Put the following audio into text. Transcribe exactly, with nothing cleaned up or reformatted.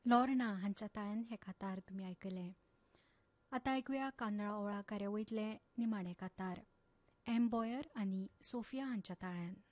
Lorna हांच्या ताळ्यान हे कातार तुमी आयकले. आतां ऐकुया कांदळा ओळा कार्यावळीतले निमाणे कातार एम बॉयर आनी सोफिया हांच्या ताळ्यान.